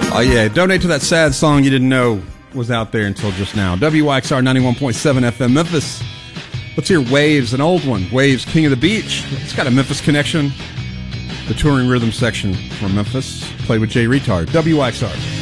Oh, yeah. Donate to that sad song you didn't know was out there until just now. WYXR 91.7 FM Memphis. Let's hear Waves, an old one. Waves, King of the Beach. It's got a Memphis connection. The touring rhythm section from Memphis. Played with Jay Retard. WYXR.